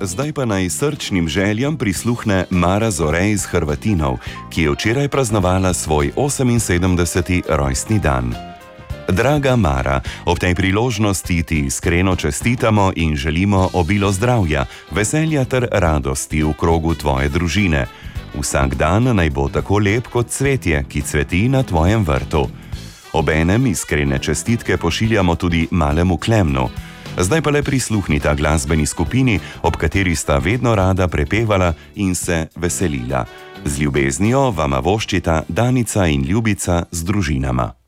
Zdaj pa naj srčnim željam prisluhne Mara Zore iz Hrvatinov, ki je včeraj praznovala svoj 78. rojstni dan. Draga Mara, ob tej priložnosti ti iskreno čestitamo in želimo obilo zdravja, veselja ter radosti v krogu tvoje družine. Vsak dan naj bo tako lep kot cvetje, ki cveti na tvojem vrtu. Obenem iskrene čestitke pošiljamo tudi malemu Klemnu. Zdaj pa le prisluhnita glasbeni skupini, ob kateri sta vedno rada prepevala in se veselila. Z ljubeznijo vama voščita Danica in Ljubica z družinama.